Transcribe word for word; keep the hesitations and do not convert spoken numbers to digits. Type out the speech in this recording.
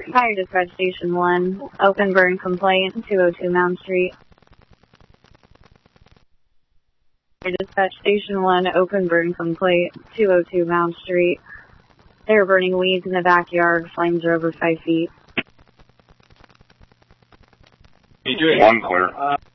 Fire Dispatch Station one, open burn complaint, two oh two Mound Street. Fire Dispatch Station one, open burn complaint, two oh two Mound Street. They are burning weeds in the backyard, flames are over five feet. One clear.